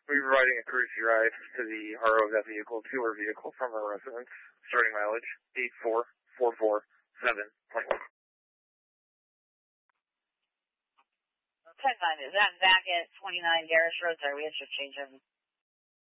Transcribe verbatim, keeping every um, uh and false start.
We're providing a courtesy ride to the R O of that vehicle, to our vehicle from our residence. Starting mileage, eight four four four seven point one. ten nine, is that back at twenty-nine Garrish Road? Sorry, we had to change them.